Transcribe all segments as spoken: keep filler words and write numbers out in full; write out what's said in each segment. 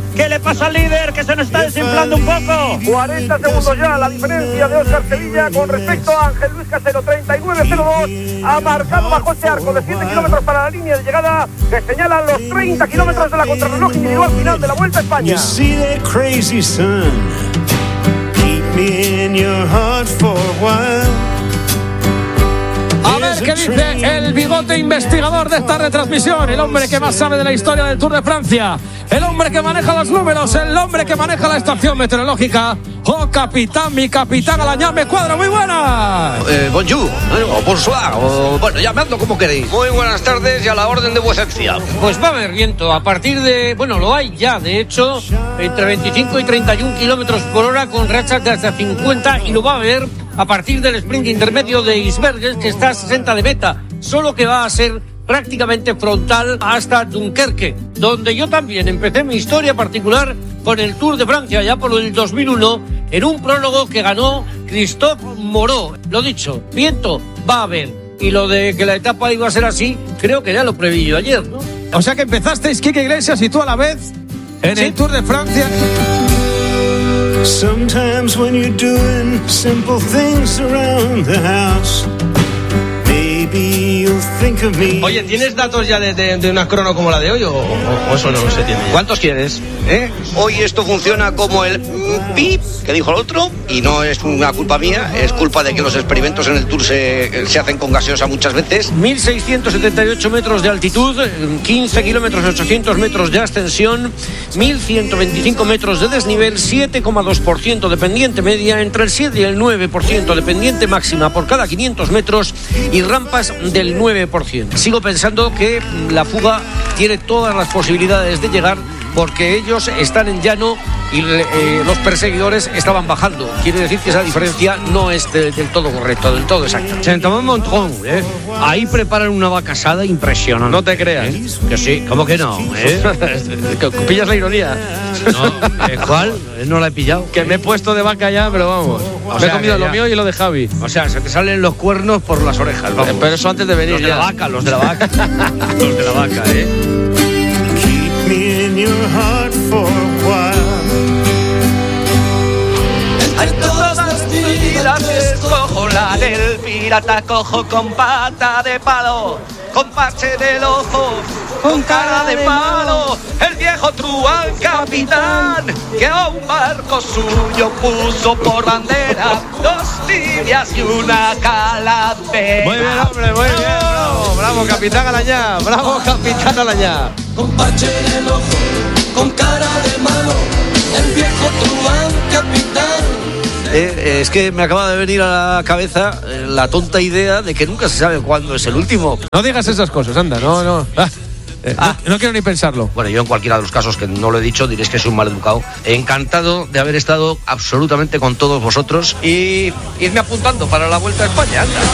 ¿Qué le pasa al líder que se nos está desinflando un poco? cuarenta segundos ya, la diferencia de Óscar Sevilla con respecto a Ángel Luis Casero. Treinta y nueve cero dos ha marcado bajo este arco de siete kilómetros para la línea de llegada que señalan los treinta kilómetros de la contrarreloj individual final de la Vuelta a España. A ver qué dice el bigote investigador de esta retransmisión, el hombre que más sabe de la historia del Tour de Francia, el hombre que maneja los números, el hombre que maneja la estación meteorológica. Oh, capitán, mi capitán Alañá, me cuadra, muy buena. Eh, bonjour, o bonsoir, o bueno, llamadlo como queréis. Muy buenas tardes y a la orden de vuecencia. Pues va a haber viento a partir de, bueno, lo hay ya, de hecho, entre veinticinco y treinta y un kilómetros por hora con rachas de hasta cincuenta, y lo va a haber a partir del sprint intermedio de Isbergues, que está a sesenta de meta, solo que va a ser prácticamente frontal hasta Dunkerque, donde yo también empecé mi historia particular con el Tour de Francia ya por el dos mil uno, en un prólogo que ganó Christophe Moreau. Lo dicho, viento va a haber, y lo de que la etapa iba a ser así, creo que ya lo preví yo ayer, ¿no? O sea que empezasteis, Quique Iglesias y tú a la vez, en ¿sí? el Tour de Francia. Sometimes when you're doing simple things around the house, maybe you'll think of me. Oye, ¿tienes datos ya de, de, de una crono como la de hoy o, o, o eso no se tiene ya? ¿Cuántos quieres? ¿Eh? Hoy esto funciona como el pip que dijo el otro, y no es una culpa mía, es culpa de que los experimentos en el Tour se, se hacen con gaseosa muchas veces. mil seiscientos setenta y ocho metros de altitud, quince kilómetros ochocientos metros de ascensión, mil ciento veinticinco metros de desnivel, siete coma dos por ciento de pendiente media, entre el siete y el nueve por ciento de pendiente máxima por cada quinientos metros y rampas del nueve por ciento. Sigo pensando que la fuga tiene todas las posibilidades de llegar, porque ellos están en llano y eh, los perseguidores estaban bajando. Quiere decir que esa diferencia no es de, del todo correcta, del todo exacta. Saint-Amand-Montrond, ¿eh? Ahí preparan una vaca asada impresionante. No te creas. ¿Eh? Que sí, ¿cómo que no? ¿Eh? ¿Pillas la ironía? No, ¿eh, ¿cuál? No la he pillado. Que me he puesto de vaca ya, pero vamos. O me sea, he comido lo mío y lo de Javi. O sea, se te salen los cuernos por las orejas, vamos. Pero eso antes de venir. Los de ya. la vaca, los de la vaca. Los de la vaca, ¿eh? Keep me in your heart for a while. Todas las vidas escojo la del pirata cojo con pata de palo, con parche en el ojo, con cara de palo, el viejo truán capitán que a un barco suyo puso por bandera dos tibias y una calavera. Muy bien, hombre, muy bien, bravo, bravo, capitán Alañá, bravo, capitán Alañá. Con parche en el ojo, con cara de malo, el viejo truán capitán. Eh, es que me acaba de venir a la cabeza eh, la tonta idea de que nunca se sabe cuándo es el último. No digas esas cosas, anda, no, no. Ah, eh, ah. No, no quiero ni pensarlo. Bueno, yo en cualquiera de los casos que no lo he dicho, diréis que soy un maleducado. Encantado de haber estado absolutamente con todos vosotros y irme apuntando para la Vuelta a España, anda.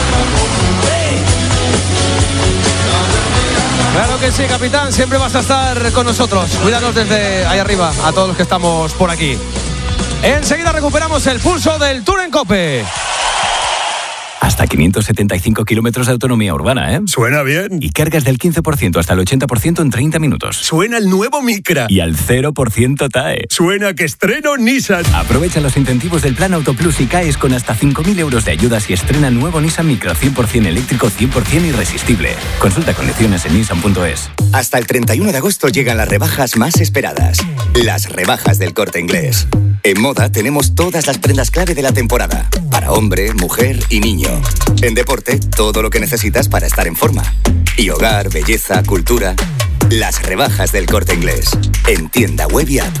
Claro que sí, capitán, siempre vas a estar con nosotros. Cuídanos desde ahí arriba, a todos los que estamos por aquí. Enseguida recuperamos el pulso del Tour en COPE. Hasta quinientos setenta y cinco kilómetros de autonomía urbana, ¿eh? Suena bien. Y cargas del quince por ciento hasta el ochenta por ciento en treinta minutos. Suena el nuevo Micra. Y al cero por ciento T A E. Suena que estreno Nissan. Aprovecha los incentivos del Plan Autoplus y caes con hasta cinco mil euros de ayudas y estrena nuevo Nissan Micra cien por ciento eléctrico, cien por ciento irresistible. Consulta condiciones en nissan punto es. Hasta el treinta y uno de agosto llegan las rebajas más esperadas. Las rebajas del Corte Inglés. En moda tenemos todas las prendas clave de la temporada. Para hombre, mujer y niño. En deporte, todo lo que necesitas para estar en forma. Y hogar, belleza, cultura. Las rebajas del Corte Inglés. En tienda web y app.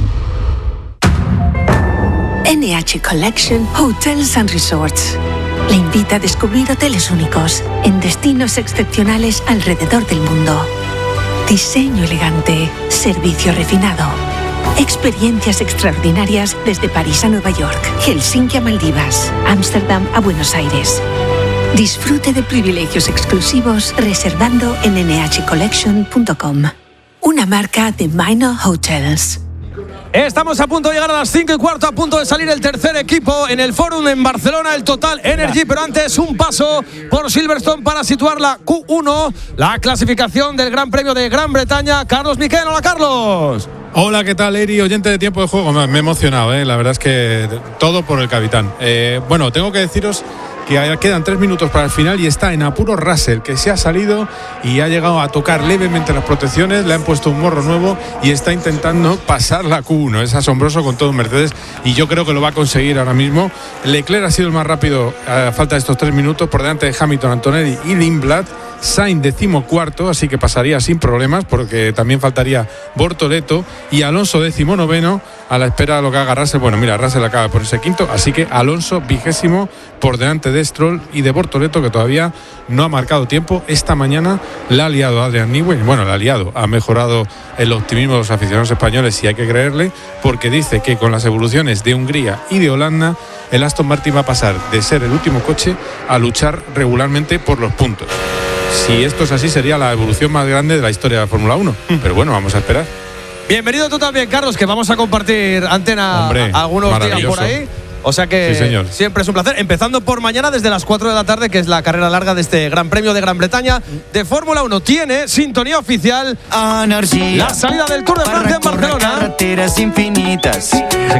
N H Collection Hotels and Resorts le invita a descubrir hoteles únicos en destinos excepcionales alrededor del mundo. Diseño elegante, servicio refinado. Experiencias extraordinarias desde París a Nueva York, Helsinki a Maldivas, Ámsterdam a Buenos Aires. Disfrute de privilegios exclusivos reservando en ene hache collection punto com. Una marca de Minor Hotels. Estamos a punto de llegar a las cinco y cuarto, a punto de salir el tercer equipo en el Fórum en Barcelona, el Total Energy, pero antes un paso por Silverstone para situar la Q uno, la clasificación del Gran Premio de Gran Bretaña. Carlos Miquel, hola Carlos. Hola, ¿qué tal, Eri? Oyente de Tiempo de Juego. Me, me he emocionado, ¿eh? La verdad es que todo por el capitán. Eh, bueno, tengo que deciros que quedan tres minutos para el final y está en apuro Russell, que se ha salido y ha llegado a tocar levemente las protecciones, le han puesto un morro nuevo y está intentando pasar la Q uno. Es asombroso con todo un Mercedes y yo creo que lo va a conseguir ahora mismo. Leclerc ha sido el más rápido a falta de estos tres minutos, por delante de Hamilton, Antonelli y Lindblad. Sainz decimocuarto, así que pasaría sin problemas, porque también faltaría Bortoleto, y Alonso decimonoveno, a la espera de lo que haga Russell. Bueno, mira, Russell acaba por ese quinto, así que Alonso vigésimo por delante de Stroll y de Bortoleto, que todavía no ha marcado tiempo. Esta mañana la ha liado Adrian Newey, bueno, la ha liado, ha mejorado el optimismo de los aficionados españoles, si hay que creerle, porque dice que con las evoluciones de Hungría y de Holanda, el Aston Martin va a pasar de ser el último coche a luchar regularmente por los puntos. Si esto es así, sería la evolución más grande de la historia de la Fórmula uno. Pero bueno, vamos a esperar. Bienvenido tú también, Carlos, que vamos a compartir antena. Hombre, algunos días por ahí. O sea que sí, señor. Siempre es un placer. Empezando por mañana desde las cuatro de la tarde, que es la carrera larga de este Gran Premio de Gran Bretaña de Fórmula uno. Tiene sintonía oficial la salida del Tour de Francia en Barcelona. Carreteras infinitas.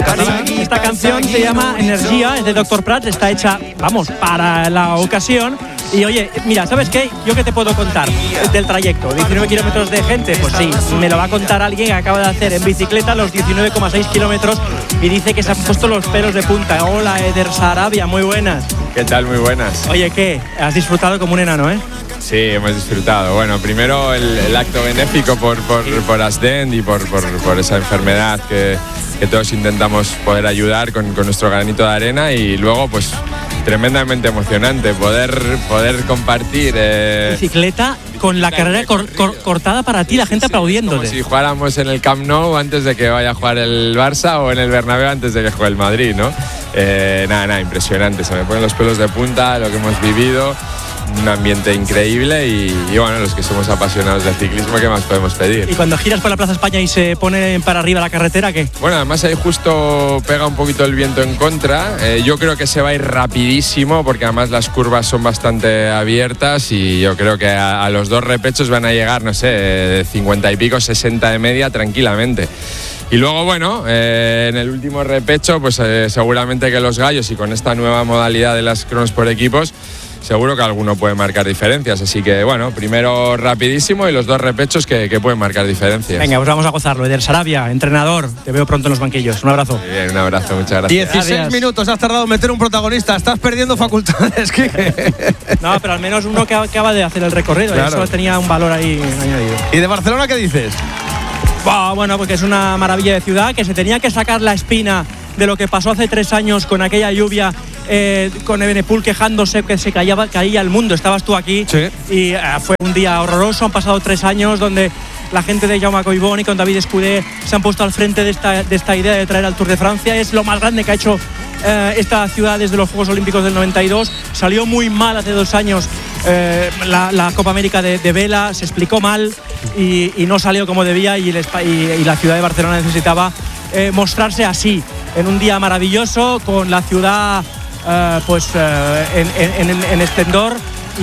Esta canción se llama Energía, es de doctor Prats, está hecha, vamos, para la ocasión. Y oye, mira, ¿sabes qué? ¿Yo qué te puedo contar del trayecto? diecinueve kilómetros de gente, pues sí, me lo va a contar alguien que acaba de hacer en bicicleta los diecinueve coma seis kilómetros y dice que se han puesto los pelos de punta. Hola, Eder Sarabia, muy buenas. ¿Qué tal? Muy buenas. Oye, ¿qué? Has disfrutado como un enano, ¿eh? Sí, hemos disfrutado. Bueno, primero el, el acto benéfico por, por, por Asdent y por, por, por esa enfermedad que, que todos intentamos poder ayudar con, con nuestro granito de arena, y luego pues tremendamente emocionante poder, poder compartir eh, bicicleta con la carrera cor, cor, cortada para ti, la gente sí, aplaudiéndote. Como si jugáramos en el Camp Nou antes de que vaya a jugar el Barça, o en el Bernabéu antes de que juegue el Madrid, ¿no? Eh, nada, nada, impresionante. Se me ponen los pelos de punta lo que hemos vivido. Un ambiente increíble y, y bueno, los que somos apasionados del ciclismo, ¿qué más podemos pedir? Y cuando giras por la Plaza España y se pone para arriba la carretera, ¿qué? Bueno, además ahí justo pega un poquito el viento en contra. Eh, yo creo que se va a ir rapidísimo, porque además las curvas son bastante abiertas, y yo creo que a, a los dos repechos van a llegar, no sé, cincuenta y pico, sesenta de media tranquilamente. Y luego, bueno, eh, en el último repecho, pues eh, seguramente que los gallos, y con esta nueva modalidad de las cronos por equipos, seguro que alguno puede marcar diferencias. Así que, bueno, primero rapidísimo y los dos repechos que, que pueden marcar diferencias. Venga, pues vamos a gozarlo. Eder Sarabia, entrenador, te veo pronto en los banquillos. Un abrazo. Muy bien, un abrazo, muchas gracias. dieciséis Adiós. Minutos has tardado en meter un protagonista. Estás perdiendo facultades, Quique. No, pero al menos uno que acaba de hacer el recorrido. Claro. Eso tenía un valor ahí añadido. ¿Y de Barcelona qué dices? Oh, bueno, porque es una maravilla de ciudad, que se tenía que sacar la espina de lo que pasó hace tres años con aquella lluvia, eh, con Evenepoel quejándose que se caía, caía el mundo. Estabas tú aquí, sí. Y eh, fue un día horroroso. Han pasado tres años donde la gente de Jaume Collboni con David Escudé se han puesto al frente de esta, de esta idea de traer al Tour de Francia. Es lo más grande que ha hecho eh, esta ciudad desde los Juegos Olímpicos del noventa y dos. Salió muy mal hace dos años eh, la, la Copa América de, de vela, se explicó mal y, y no salió como debía, y, el, y, y la ciudad de Barcelona necesitaba eh, mostrarse así, en un día maravilloso, con la ciudad uh, pues uh, en, en, en esplendor.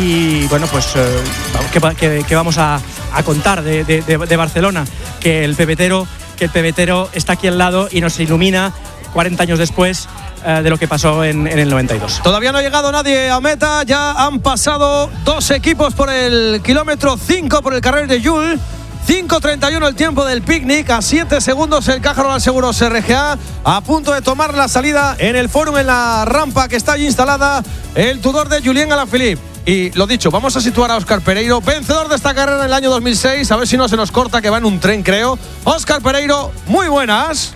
Y bueno, pues uh, que, que, que vamos a, a contar de, de, de Barcelona, que el pebetero, que el pebetero está aquí al lado y nos ilumina cuarenta años después uh, de lo que pasó en, en el noventa y dos. Todavía no ha llegado nadie a meta, ya han pasado dos equipos por el kilómetro cinco, por el Carrer de Jules. cinco treinta y uno el tiempo del picnic, a siete segundos el Caja Rural Seguros R G A, a punto de tomar la salida en el Fórum, en la rampa que está allí instalada, el Tudor de Julien Alaphilippe. Y lo dicho, vamos a situar a Óscar Pereiro, vencedor de esta carrera en el año dos mil seis, a ver si no se nos corta, que va en un tren, creo. Óscar Pereiro, muy buenas.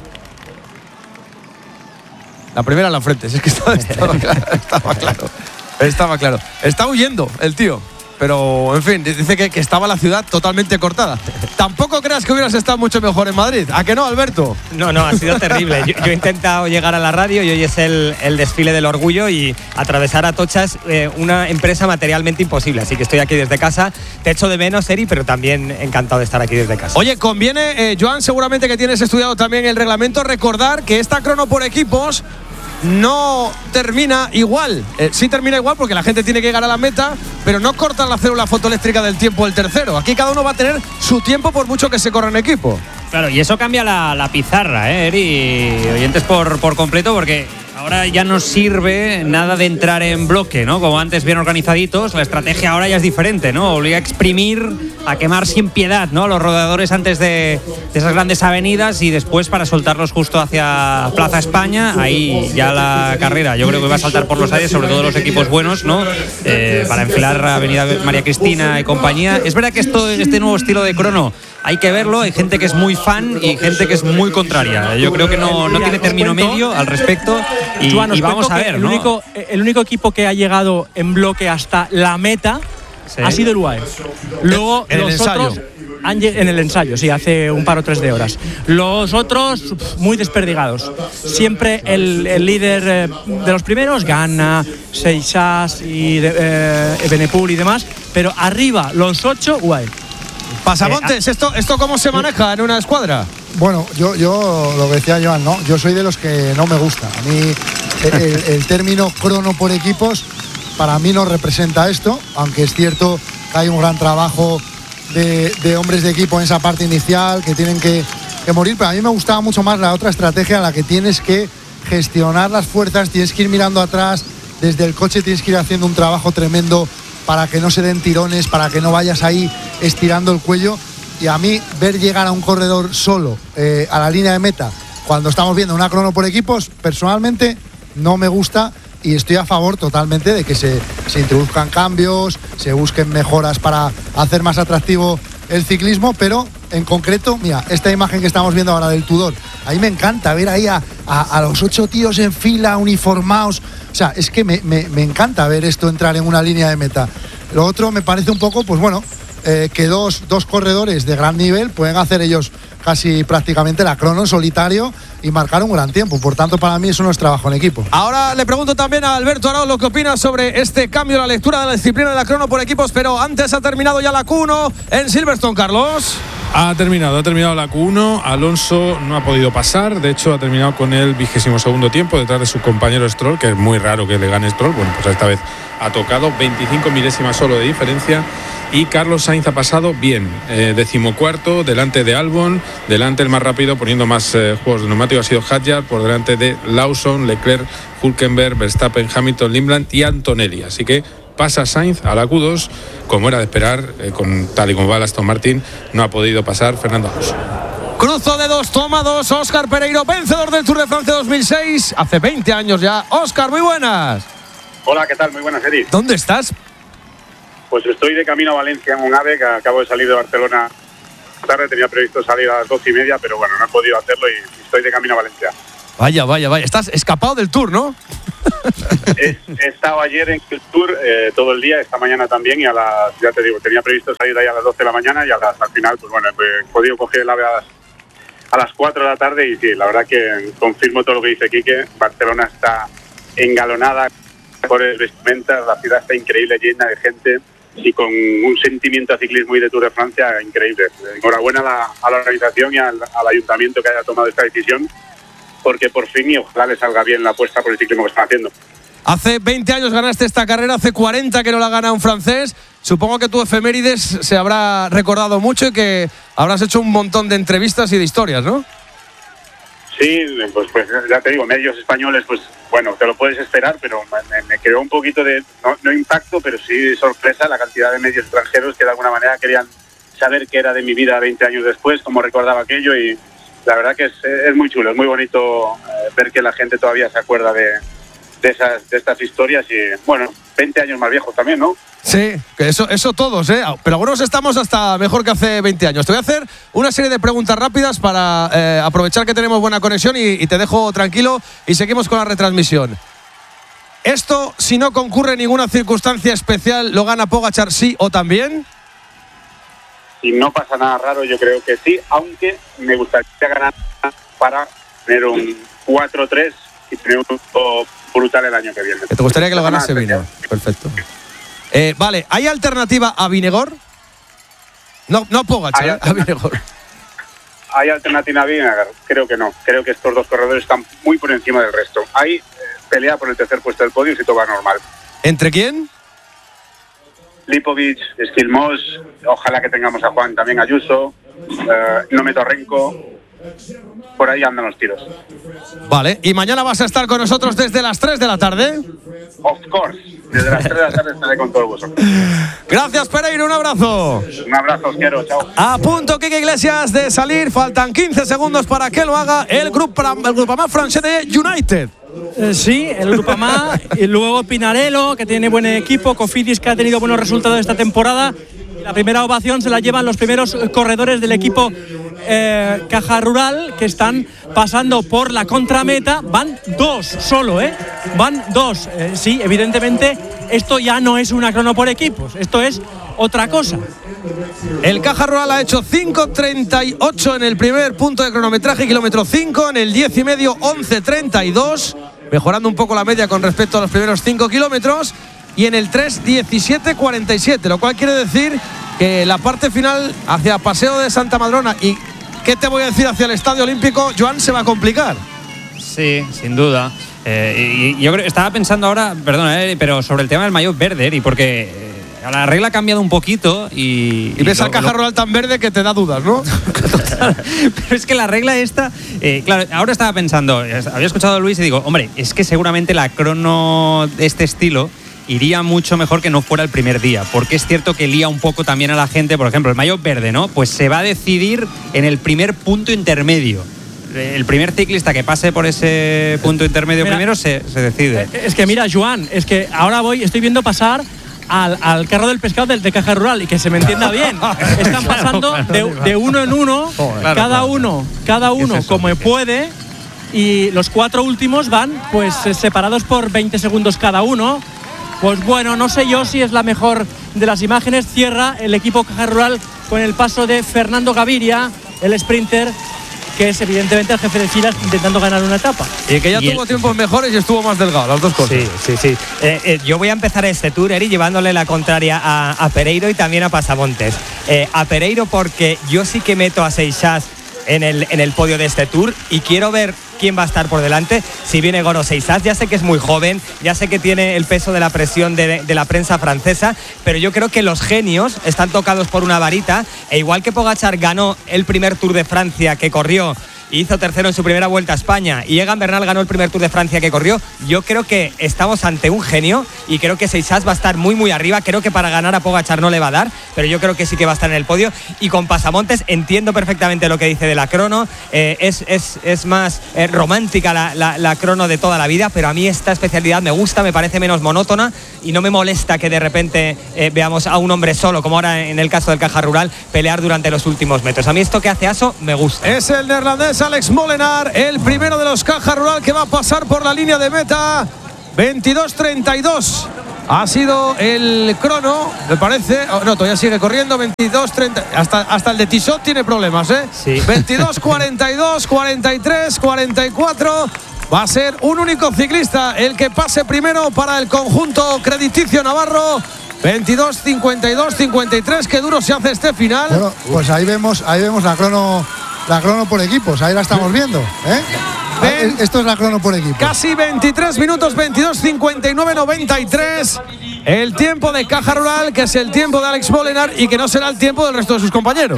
La primera en la frente, si es que estaba, estaba claro, estaba claro, estaba claro. Está huyendo el tío. Pero, en fin, dice que, que estaba la ciudad totalmente cortada. Tampoco creas que hubieras estado mucho mejor en Madrid. ¿A que no, Alberto? No, no, ha sido terrible. Yo, yo he intentado llegar a la radio y hoy es el, el desfile del orgullo, y atravesar Atocha es eh, una empresa materialmente imposible. Así que estoy aquí desde casa. Te echo de menos, Eri, pero también encantado de estar aquí desde casa. Oye, conviene, eh, Joan, seguramente que tienes estudiado también el reglamento, recordar que esta crono por equipos no termina igual. Eh, sí termina igual porque la gente tiene que llegar a la meta, pero no cortan la célula fotoeléctrica del tiempo el tercero. Aquí cada uno va a tener su tiempo por mucho que se corra en equipo. Claro, y eso cambia la, la pizarra, ¿eh, Eri? Y oyentes por, por completo, porque ahora ya no sirve nada de entrar en bloque, ¿no? Como antes, bien organizaditos. La estrategia ahora ya es diferente, ¿no? Obliga a exprimir, a quemar sin piedad, ¿no? Los rodadores antes de, de esas grandes avenidas y después para soltarlos justo hacia Plaza España. Ahí ya la carrera, yo creo que va a saltar por los aires, sobre todo los equipos buenos, ¿no? Eh, para enfilar Avenida María Cristina y compañía. Es verdad que esto, este nuevo estilo de crono hay que verlo, hay gente que es muy fan y gente que es muy contraria. Yo creo que no, no tiene término medio al respecto y, y vamos a ver, el ¿no? Único, el único equipo que ha llegado en bloque hasta la meta sí. ha sido el U A E. Luego en los el ensayo. otros han, en el ensayo, sí, hace un par o tres de horas. Los otros muy desperdigados. Siempre el, el líder eh, de los primeros gana, Seixas y de, eh, Evenepoel y demás, pero arriba los ocho U A E. Pasamontes, ¿esto, ¿esto cómo se maneja en una escuadra? Bueno, yo, yo lo que decía Joan, ¿no? Yo soy de los que no me gusta. A mí el, el término crono por equipos para mí no representa esto, aunque es cierto que hay un gran trabajo de, de hombres de equipo en esa parte inicial que tienen que, que morir, pero a mí me gustaba mucho más la otra estrategia en la que tienes que gestionar las fuerzas, tienes que ir mirando atrás, desde el coche tienes que ir haciendo un trabajo tremendo para que no se den tirones, para que no vayas ahí estirando el cuello. Y a mí ver llegar a un corredor solo eh, a la línea de meta cuando estamos viendo una crono por equipos, personalmente no me gusta y estoy a favor totalmente de que se, se introduzcan cambios, se busquen mejoras para hacer más atractivo el ciclismo, pero en concreto, mira, esta imagen que estamos viendo ahora del Tudor, a mí me encanta ver ahí a, a, a los ocho tíos en fila, uniformados. O sea, es que me, me, me encanta ver esto entrar en una línea de meta. Lo otro me parece un poco, pues bueno, eh, que dos, dos corredores de gran nivel pueden hacer ellos casi prácticamente la crono en solitario y marcar un gran tiempo. Por tanto, para mí eso no es trabajo en equipo. Ahora le pregunto también a Alberto Arao lo que opina sobre este cambio en la lectura de la disciplina de la crono por equipos, pero antes ha terminado ya la Q uno en Silverstone, Carlos. Ha terminado, ha terminado la Q uno. Alonso no ha podido pasar. De hecho, ha terminado con el vigésimo segundo tiempo detrás de su compañero Stroll, que es muy raro que le gane Stroll. Bueno, pues esta vez ha tocado veinticinco milésimas solo de diferencia. Y Carlos Sainz ha pasado bien, eh, decimocuarto, delante de Albon, delante el más rápido, poniendo más eh, juegos de neumáticos ha sido Hadjar, por delante de Lawson, Leclerc, Hülkenberg, Verstappen, Hamilton, Lindblad y Antonelli. Así que pasa Sainz a la Q dos, como era de esperar, eh, con, tal y como va el Aston Martin, no ha podido pasar Fernando Alonso. Cruzo de dos, toma dos, Óscar Pereiro, vencedor del Tour de Francia dos mil seis, hace veinte años ya. Óscar, muy buenas. Hola, ¿qué tal? Muy buenas, Eri. ¿Dónde estás? Pues estoy de camino a Valencia en un AVE, que acabo de salir de Barcelona tarde, tenía previsto salir a las doce y media, pero bueno, no he podido hacerlo y estoy de camino a Valencia. Vaya, vaya, vaya, estás escapado del Tour, ¿no? he, he estado ayer en el Tour eh, todo el día, esta mañana también, y a las, ya te digo, tenía previsto salir de ahí a las doce de la mañana y a las, al final, pues bueno, he podido coger el AVE a las, a las cuatro de la tarde y sí, la verdad que confirmo todo lo que dice Quique, Barcelona está engalonada por vestimentas, la ciudad está increíble, llena de gente y con un sentimiento a ciclismo y de Tour de Francia increíble. Enhorabuena a la, a la organización y al, al ayuntamiento que haya tomado esta decisión, porque por fin y ojalá le salga bien la apuesta por el ciclismo que están haciendo. Hace veinte años ganaste esta carrera, hace cuarenta que no la gana un francés. Supongo que tu efemérides se habrá recordado mucho y que habrás hecho un montón de entrevistas y de historias, ¿no? Sí, pues, pues ya te digo, medios españoles, pues bueno, te lo puedes esperar, pero me, me creó un poquito de, no, no impacto, pero sí sorpresa la cantidad de medios extranjeros que de alguna manera querían saber qué era de mi vida veinte años después, cómo recordaba aquello, y la verdad que es, es muy chulo, es muy bonito eh, ver que la gente todavía se acuerda de, de, esas, de estas historias y, bueno, veinte años más viejos también, ¿no? Sí, que eso, eso todos, ¿eh? Pero algunos estamos hasta mejor que hace veinte años. Te voy a hacer una serie de preguntas rápidas para eh, aprovechar que tenemos buena conexión y, y te dejo tranquilo y seguimos con la retransmisión. ¿Esto, si no concurre ninguna circunstancia especial, lo gana Pogačar sí o también? Si no pasa nada raro, yo creo que sí, aunque me gustaría ganar para tener un cuatro tres y tener un grupo brutal el año que viene. ¿Te gustaría que lo ganase Vingegaard? Perfecto. Eh, vale, ¿hay alternativa a Vingegaard? No, no Pogačar, ¿eh? A Vingegaard. ¿Hay alternativa a Vingegaard? Creo que no. Creo que estos dos corredores están muy por encima del resto. Hay, pelea por el tercer puesto del podio si todo va normal. ¿Entre quién? Lipovic, Esquilmos, ojalá que tengamos a Juan también Ayuso, eh, Nome Torrenco, por ahí andan los tiros. Vale, y mañana vas a estar con nosotros desde las tres de la tarde. Of course, desde las tres de la tarde estaré con todos vosotros. Gracias, Pereiro, un abrazo. Un abrazo, os quiero, chao. A punto Quique Iglesias de salir, faltan quince segundos para que lo haga el grupo el Groupama francés de United. Eh, sí, el Groupama y luego Pinarello, que tiene buen equipo, Cofidis, que ha tenido buenos resultados esta temporada. La primera ovación se la llevan los primeros corredores del equipo eh, Caja Rural, que están pasando por la contrameta. Van dos solo, ¿eh? Van dos. Eh, sí, evidentemente, esto ya no es una crono por equipos, esto es otra cosa. El Caja Rural ha hecho cinco treinta y ocho en el primer punto de cronometraje, kilómetro cinco, en el diez y medio once treinta y dos, mejorando un poco la media con respecto a los primeros cinco kilómetros, y en el tres diecisiete cuarenta y siete, lo cual quiere decir que la parte final hacia Paseo de Santa Madrona y, ¿qué te voy a decir?, hacia el Estadio Olímpico, Joan, se va a complicar. Sí, sin duda. Eh, y, y yo creo, estaba pensando ahora, perdona, eh, pero sobre el tema del maillot verde, y porque eh, la regla ha cambiado un poquito y... Y ves lo, al Caja lo... Rural tan verde que te da dudas, ¿no? Pero es que la regla esta, eh, claro, ahora estaba pensando, había escuchado a Luis y digo, hombre, es que seguramente la crono de este estilo iría mucho mejor que no fuera el primer día, porque es cierto que lía un poco también a la gente. Por ejemplo, el maillot verde, ¿no? Pues se va a decidir en el primer punto intermedio. El primer ciclista que pase por ese punto intermedio mira, primero se, se decide. Es que mira, Joan, es que ahora voy, estoy viendo pasar al, al carro del pescado del de Caja Rural, y que se me entienda bien. Están pasando de, de uno en uno, claro, cada claro, uno, cada uno es como puede, y los cuatro últimos van pues separados por veinte segundos cada uno. Pues bueno, no sé yo si es la mejor de las imágenes. Cierra el equipo Caja Rural con el paso de Fernando Gaviria, el sprinter, que es evidentemente el jefe de filas intentando ganar una etapa. Y que ya y tuvo el... tiempos mejores y estuvo más delgado, las dos cosas. Sí, sí, sí. Eh, eh, yo voy a empezar este tour, Eri, llevándole la contraria a, a Pereiro y también a Pasamontes. Eh, a Pereiro porque yo sí que meto a Seixas en el, en el podio de este tour y quiero ver quién va a estar por delante. Si viene Goro Seixas, ya sé que es muy joven, ya sé que tiene el peso de la presión de, de la prensa francesa, pero yo creo que los genios están tocados por una varita, e igual que Pogačar ganó el primer Tour de Francia que corrió, hizo tercero en su primera vuelta a España, y Egan Bernal ganó el primer Tour de Francia que corrió, yo creo que estamos ante un genio y creo que Seixas va a estar muy muy arriba. Creo que para ganar a Pogačar no le va a dar, pero yo creo que sí que va a estar en el podio. Y con Pasamontes entiendo perfectamente lo que dice de la crono, eh, es, es, es más eh, romántica la, la, la crono de toda la vida, pero a mí esta especialidad me gusta, me parece menos monótona y no me molesta que de repente eh, veamos a un hombre solo, como ahora en el caso del Caja Rural, pelear durante los últimos metros. A mí esto que hace Aso me gusta. Es el neerlandés Alex Molenaar, el primero de los Caja Rural que va a pasar por la línea de meta. veintidós treinta y dos ha sido el crono, me parece. Oh, no, todavía sigue corriendo. veintidós treinta, hasta, hasta el de Tissot tiene problemas, ¿eh? Sí. veintidós cuarenta y dos, cuarenta y tres, cuarenta y cuatro. Va a ser un único ciclista el que pase primero para el conjunto crediticio navarro. veintidós cincuenta y dos, cincuenta y tres. Qué duro se hace este final. Bueno, pues ahí vemos, ahí vemos la crono, la crono por equipos. Ahí la estamos viendo, ¿eh? Ven, esto es la crono por equipo. Casi veintitrés minutos, veintidós cincuenta y nueve, noventa y tres. El tiempo de Caja Rural, que es el tiempo de Alex Molenaar y que no será el tiempo del resto de sus compañeros.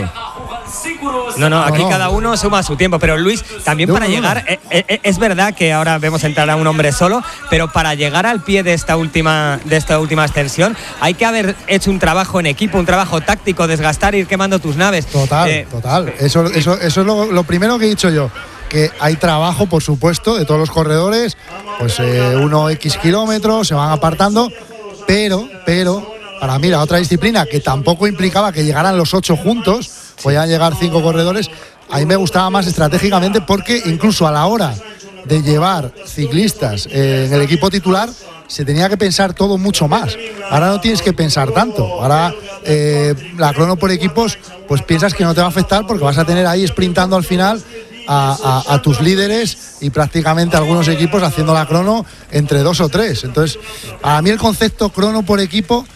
No, no, aquí no, no. Cada uno suma su tiempo, pero Luis, también para llegar, eh, eh, es verdad que ahora vemos entrar a un hombre solo, pero para llegar al pie de esta última, de esta última extensión, hay que haber hecho un trabajo en equipo, un trabajo táctico, desgastar, ir quemando tus naves. Total, eh, total. Eso, eso, eso es lo, lo primero que he dicho yo. Que hay trabajo, por supuesto, de todos los corredores, pues eh, uno X kilómetros, se van apartando, pero, pero, para mí la otra disciplina que tampoco implicaba que llegaran los ocho juntos, podían llegar cinco corredores, a mí me gustaba más estratégicamente porque incluso a la hora de llevar ciclistas eh, en el equipo titular, se tenía que pensar todo mucho más. Ahora no tienes que pensar tanto. Ahora eh, la crono por equipos, pues piensas que no te va a afectar porque vas a tener ahí sprintando al final A, a, a tus líderes y prácticamente algunos equipos haciendo la crono entre dos o tres. Entonces, a mí el concepto crono por equipo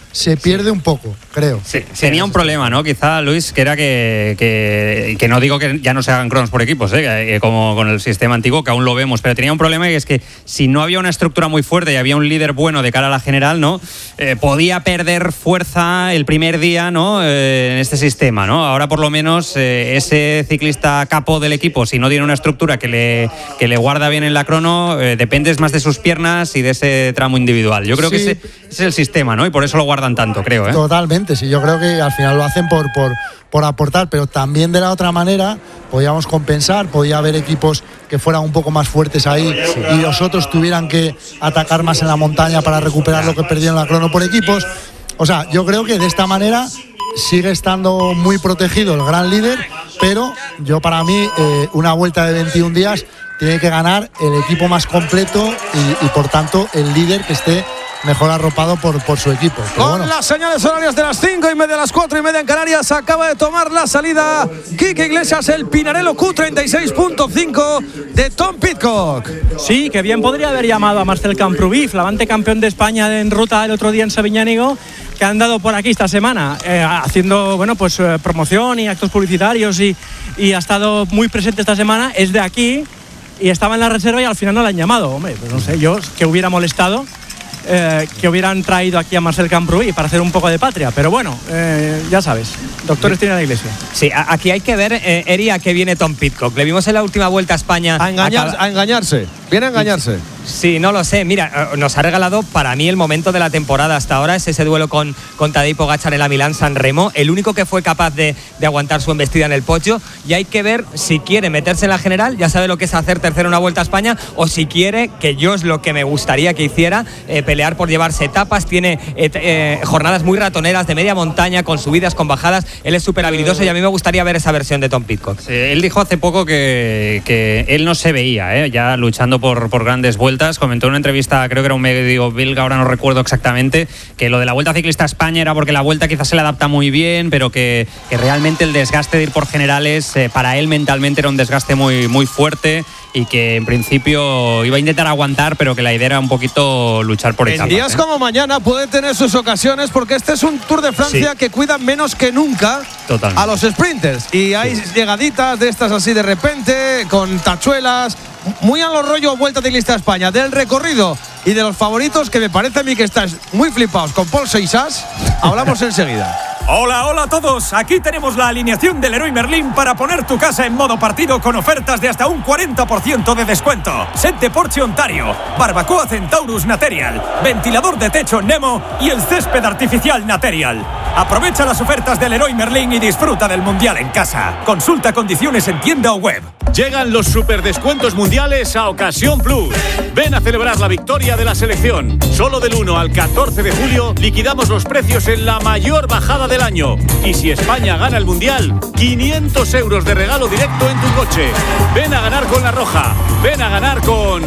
se pierde un poco, creo. Sí, tenía un problema, ¿no? Quizá, Luis, que era que, que, que no digo que ya no se hagan cronos por equipos, ¿eh? Como con el sistema antiguo, que aún lo vemos, pero tenía un problema que es que si no había una estructura muy fuerte y había un líder bueno de cara a la general, ¿no? Eh, podía perder fuerza el primer día, ¿no? Eh, en este sistema, ¿no? Ahora por lo menos eh, ese ciclista capo del equipo, si no tiene una estructura que le, que le guarda bien en la crono, eh, dependes más de sus piernas y de ese tramo individual. Yo creo sí. que ese, ese es el sistema, ¿no? Y por eso lo guardan tanto, creo, ¿eh? Totalmente, sí, yo creo que al final lo hacen por, por, por aportar, pero también de la otra manera podíamos compensar, podía haber equipos que fueran un poco más fuertes ahí sí. y los otros tuvieran que atacar más en la montaña para recuperar lo que perdieron en la crono por equipos. O sea, yo creo que de esta manera sigue estando muy protegido el gran líder, pero yo para mí eh, una vuelta de veintiún días tiene que ganar el equipo más completo y, y por tanto el líder que esté mejor arropado por, por su equipo. Pero Con bueno. las señales horarias de las cinco y media, las cuatro y media en Canarias, acaba de tomar la salida Quique Iglesias, el Pinarello Q treinta y seis punto cinco de Tom Pidcock. Sí, que bien podría haber llamado a Marcel Camprubí, flamante campeón de España en ruta el otro día en Sabiñánigo, que ha andado por aquí esta semana eh, haciendo bueno pues eh, promoción y actos publicitarios y, y ha estado muy presente esta semana. Es de aquí y estaba en la reserva y al final no le han llamado. Hombre, pues no sé, yo que hubiera molestado Eh, que hubieran traído aquí a Marcel Camprubí para hacer un poco de patria, pero bueno, eh, ya sabes, doctores tiene la iglesia. Sí, aquí hay que ver, eh, Eri, a qué viene Tom Pidcock. Le vimos en la última Vuelta a España. A, engañar, a, a engañarse, viene a engañarse. Sí, no lo sé. Mira, nos ha regalado para mí el momento de la temporada hasta ahora, es ese duelo con, con Tadej Pogačar en la Milán-San Remo, el único que fue capaz de, de aguantar su embestida en el podio, y hay que ver si quiere meterse en la general, ya sabe lo que es hacer tercero en una Vuelta a España, o si quiere, que yo es lo que me gustaría que hiciera, eh, pelear por llevarse etapas. Tiene eh, eh, jornadas muy ratoneras de media montaña, con subidas, con bajadas. Él es súper habilidoso y a mí me gustaría ver esa versión de Tom Pidcock. Sí, él dijo hace poco que, que él no se veía ¿eh? ya luchando por, por grandes vueltas. Comentó en una entrevista, creo que era un medio belga, ahora no recuerdo exactamente, que lo de la Vuelta Ciclista a España era porque la Vuelta quizás se le adapta muy bien, pero que, que realmente el desgaste de ir por generales eh, para él mentalmente era un desgaste muy, muy fuerte, y que en principio iba a intentar aguantar, pero que la idea era un poquito luchar por etapas. En días ¿eh? como mañana puede tener sus ocasiones, porque este es un Tour de Francia sí. que cuida menos que nunca Totalmente. a los sprinters, y hay sí. llegaditas de estas así de repente, con tachuelas, muy a los rollos Vuelta Ciclista a España, del recorrido y de los favoritos, que me parece a mí que estás muy flipados con Paul Seixas. Hablamos enseguida. Hola, hola a todos. Aquí tenemos la alineación del Leroy Merlin para poner tu casa en modo partido con ofertas de hasta un cuarenta por ciento de descuento. Set de Porsche Ontario, barbacoa Centaurus Material, ventilador de techo Nemo y el césped artificial Material. Aprovecha las ofertas del Leroy Merlin y disfruta del Mundial en casa. Consulta condiciones en tienda o web. Llegan los superdescuentos mundiales a Ocasión Plus. Ven a celebrar la victoria de la selección. Solo del uno al catorce de julio liquidamos los precios en la mayor bajada del año. Y si España gana el Mundial, quinientos euros de regalo directo en tu coche. Ven a ganar con La Roja. Ven a ganar con